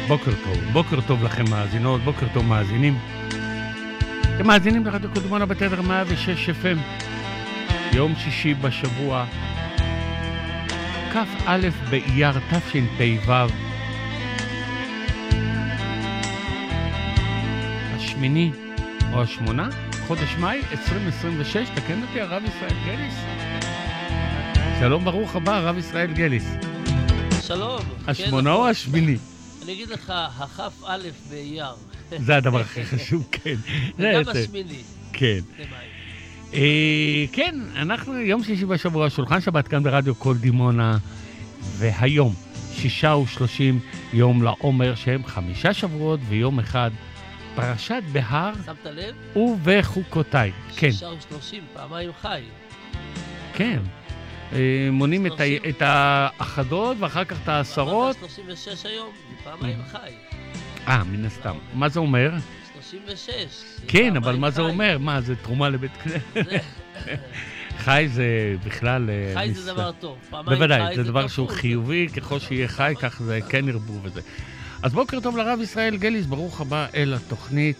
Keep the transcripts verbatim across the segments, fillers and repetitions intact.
בוקר טוב, בוקר טוב לכם מאזינות, בוקר טוב מאזינים. אתם מאזינים לרדיו קודמונה בתדר מאה ושש אף אם. יום שישי בשבוע, כף א' באייר תשפ"ו. השמיני או השמונה, חודש מאי עשרים עשרים ושש, תקן אותי הרב ישראל גליס. שלום, ברוך הבא, הרב ישראל גליס. שלום. השמונה או השמיני? אני אגיד לך, הכף א' באייר. זה הדבר הכי חשוב, כן. וגם השמיני. כן. כן, אנחנו יום שישי בשבוע, שולחן שבת כאן ברדיו קול דימונה, והיום, שישה ושלושים יום לעומר, שהם חמישה שבועות ויום אחד, פרשת בהר. שמת לב? ובחוקותיי. כן. שישה ושלושים, פעמיים חי. כן. מונים את האחדות ואחר כך את העשרות. שלושים ושש היום, פעמיים חי. אה, מן הסתם. מה זה אומר? שלושים ושש. כן, אבל מה זה אומר? מה, זה תרומה לבית כנסת? חי זה בכלל... חי זה דבר טוב. בוודאי, זה דבר שהוא חיובי, ככל שיהיה חי, כך זה כן ירבו וזה. אז בוקר טוב לרב ישראל גליס, ברוך הבא אל התוכנית.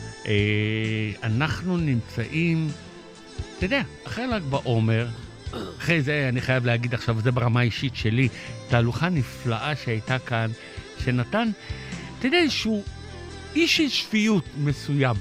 אנחנו נמצאים, אתה יודע, אחרי ל"ג בעומר, אחרי זה אני חייב להגיד עכשיו, זה ברמה האישית שלי, תהלוכה נפלאה שהייתה כאן, שנתן, אתה יודע, איזשהו איש של שפיות מסוים.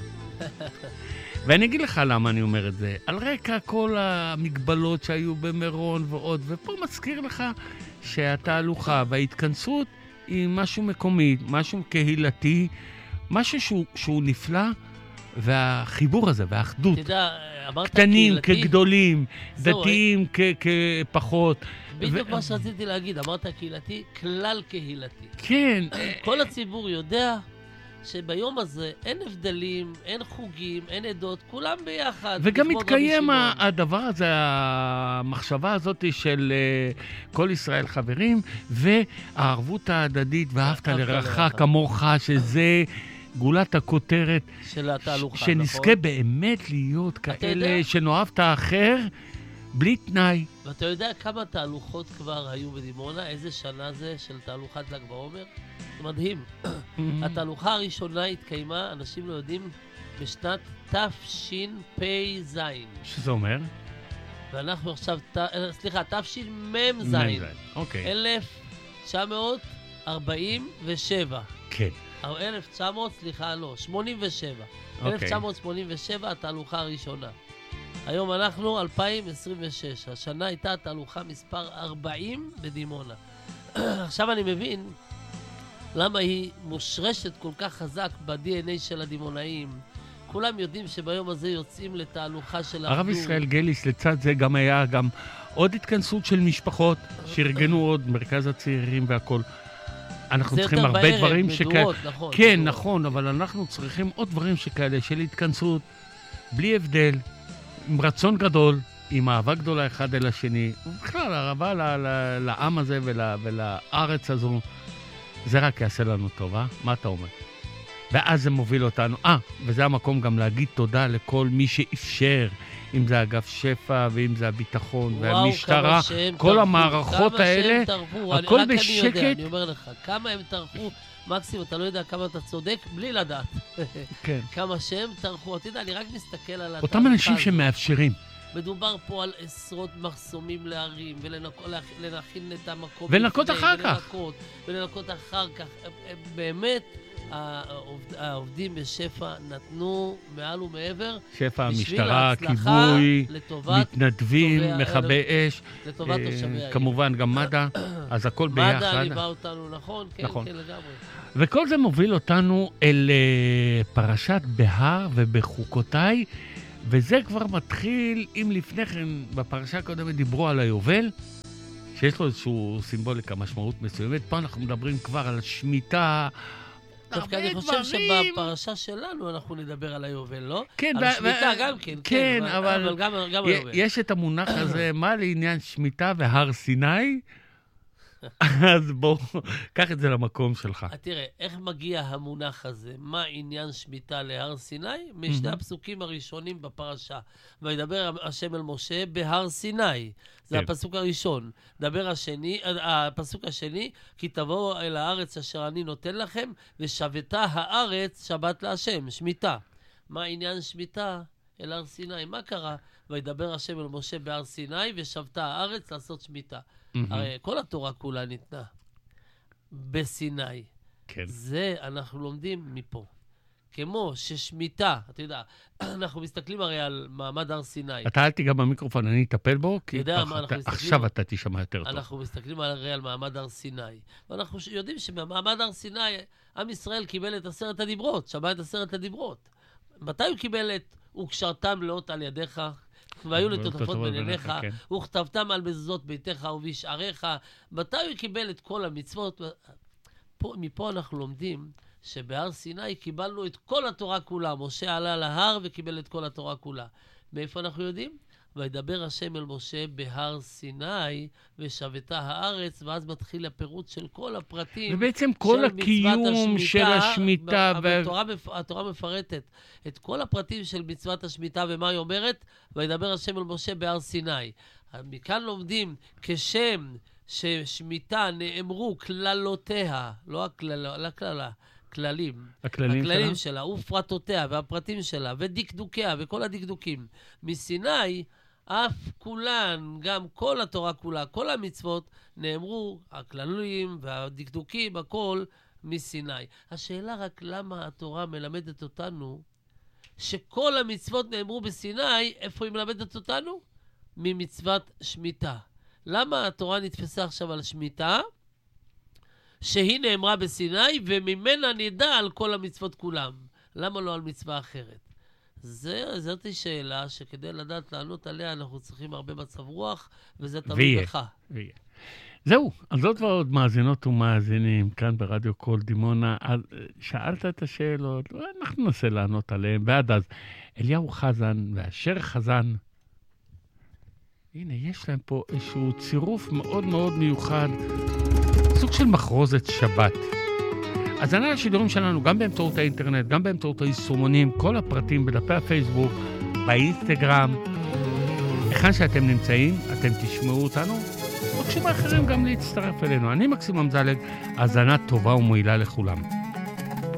ואני אגיד לך למה אני אומר את זה. על רקע כל המגבלות שהיו במירון ועוד, ופה מזכיר לך שהתהלוכה וההתכנסות היא משהו מקומי, משהו קהילתי, משהו שהוא, שהוא נפלא, והחיבור הזה והאחדות. תדע, אמרת קטנים קהילתי? כגדולים, דתיים כ- כפחות. בדיוק ו- מה שרציתי להגיד, אמרת קהילתי, כלל קהילתי. כן. כל הציבור יודע שביום הזה אין הבדלים, אין חוגים, אין עדות, כולם ביחד. וגם לכבוד מתקיים רבי ה- שמעון. הדבר הזה, המחשבה הזאת של uh, כל ישראל חברים, והערבות ההדדית, ואהבת ואהבת לרעך לרעך. כמוך, שזה גולת הכותרת, של התהלוכה, ש- שנזכה נכון? באמת להיות יודע? כאלה שנאהב את האחר, בלי תנאי. ואתה יודע כמה תהלוכות כבר היו בדימונה? איזה שנה זה של תהלוכת ל"ג בעומר? זה מדהים. התהלוכה הראשונה התקיימה, אנשים לא יודעים, בשנת תשפ"ז. שזה אומר? ואנחנו עכשיו, ת- סליחה, תשמ"ז. אוקיי. אלף תשע מאות ארבעים ושבע. כן. אלף תשע מאות, סליחה, לא, שמונים ושבע. אוקיי. אלף תשע מאות שמונים ושבע, התהלוכה הראשונה. היום אנחנו אלפיים עשרים ושש. השנה הייתה תהלוכה מספר ארבעים בדימונה. עכשיו אני מבין למה היא מושרשת כל כך חזק ב-די אן איי של הדימונאים. כולם יודעים שביום הזה יוצאים לתהלוכה של הרב ישראל גליס, לצד זה גם היה גם עוד התכנסות של משפחות שארגנו עוד מרכז הצעירים והכל. אנחנו צריכים הרבה בערב, דברים מדורות, שכאלה. נכון, כן, מדורות. נכון, אבל אנחנו צריכים עוד דברים שכאלה של התכנסות, בלי הבדל, עם רצון גדול, עם אהבה גדולה אחד אל השני, ובכלל, אהבה ל- ל- לעם הזה ול- ולארץ הזו, זה רק יעשה לנו טוב, אה? מה אתה אומר? ואז זה מוביל אותנו. אה, וזה המקום גם להגיד תודה לכל מי שאפשר, אם זה אגף שפע, ואם זה הביטחון, וואו, והמשטרה, כמה שהם כל טרחו, המערכות כמה האלה, שהם טרחו. הכל אני, רק בשקט. אני יודע, אני אומר לך, כמה הם טרחו, מקסימום, אתה לא יודע כמה אתה צודק, בלי לדעת. כן. כמה שהם טרחו, אתה יודע, אני רק מסתכל על התהלוכה אותם אנשים הזאת. שמאפשרים. מדובר פה על עשרות מחסומים להרים, ולהכין את המקום. ולנקות לפני, אחר כך. ולנקות, ולנקות אחר כך. הם- הם באמת, העובד- העובדים בשפע נתנו מעל ומעבר, שפע, בשביל המשטרה, ההצלחה, כיבוי, לטובת מתנדבים, תובעי- מכבי אש, לטובת אה, תושבי העיר. כמובן גם מד"א, אז הכל מד"א ביחד. ליווה אותנו, נכון? כן, נכון. כן, לגמרי. וכל זה מוביל אותנו אל אה, פרשת בהר ובחוקותיי, וזה כבר מתחיל, אם לפני כן בפרשה הקודמת דיברו על היובל, שיש לו איזשהו סימבוליקה, משמעות מסוימת, פה אנחנו מדברים כבר על שמיטה, דווקא הרבה אני חושב דברים. שבפרשה שלנו אנחנו נדבר על היובל, לא? כן, על ו- השמיטה ו- גם כן, כן, כן, אבל אבל גם גם י- היובל. יש את המונח הזה, מה לעניין שמיטה והר סיני? אז בואו, קח את זה למקום שלך. תראה, איך מגיע המונח הזה? מה עניין שמיטה להר סיני? משני הפסוקים הראשונים בפרשה. וידבר השם אל משה בהר סיני. זה הפסוק הראשון. דבר השני, הפסוק השני, כי תבואו אל הארץ אשר אני נותן לכם, ושבתה הארץ שבת להשם, שמיטה. מה העניין שמיטה? אל הר סיני. מה קרה? וידבר השם אל משה בהר סיני, ושבתה הארץ לעשות שמיטה. הרי כל התורה כולה ניתנה בסיני. כן. זה אנחנו לומדים מפה. כמו ששמיטה, אתה יודע, אנחנו מסתכלים הרי על מעמד הר סיני. אתה אל תיגע במיקרופון, אני אטפל בו, כי יודע מה, אנחנו מסתכלים- עכשיו אתה תשמע יותר טוב. אנחנו מסתכלים הרי על מעמד הר סיני. ואנחנו ש- יודעים שבמעמד הר סיני, עם ישראל קיבל את עשרת הדיברות, שמע את עשרת הדיברות. מתי הוא קיבל את וקשרתם לאות על ידיך, והיו לטוטפות בין עיניך, כן. וכתבתם על מזוזות ביתך ובשעריך? מתי הוא קיבל את כל המצוות? פה, מפה אנחנו לומדים שבהר סיני קיבלנו את כל התורה כולה. משה עלה להר וקיבל את כל התורה כולה. מאיפה אנחנו יודעים? וידבר השם אל משה בהר סיני, ושבתה הארץ, ואז מתחיל הפירוט של כל הפרטים. ובעצם כל של מצוות הקיום של השמיטה. ו- התורה, מפ- התורה מפרטת את כל הפרטים של מצוות השמיטה, ומה היא אומרת? וידבר השם אל משה בהר סיני. מכאן לומדים, כשם ששמיטה נאמרו כללותיה, לא הכללה, לא הכללה, כללים. הכללים הכללים שלה? שלה, ופרטותיה, והפרטים שלה, ודקדוקיה, וכל הדקדוקים. מסיני, אף כולן, גם כל התורה כולה, כל המצוות, נאמרו, הכללים והדקדוקים, הכל מסיני. השאלה רק למה התורה מלמדת אותנו, שכל המצוות נאמרו בסיני, איפה היא מלמדת אותנו? ממצוות שמיטה. למה התורה נתפסה עכשיו על שמיטה? שהיא נאמרה בסיני, וממנה נדע על כל המצוות כולם. למה לא על מצווה אחרת? זה, זאת שאלה שכדי לדעת לענות עליה, אנחנו צריכים הרבה מצב רוח, וזה תלוי בך. ויהיה. זהו, אז זאת ועוד מאזינות ומאזינים כאן ברדיו קול דימונה. אז שאלת את השאלות, אנחנו ננסה לענות עליהן, ועד אז אליהו חזן ואשר חזן, הנה, יש להם פה איזשהו צירוף מאוד מאוד מיוחד, סוג של מחרוזת שבת. הזנה לשידורים שלנו גם באמצעות האינטרנט, גם באמצעות היישומונים, כל הפרטים בדפי הפייסבוק, באינסטגרם. היכן שאתם נמצאים, אתם תשמעו אותנו, בבקשו מאחרים גם להצטרף אלינו. אני מקסים אמזלג, הזנה טובה ומועילה לכולם.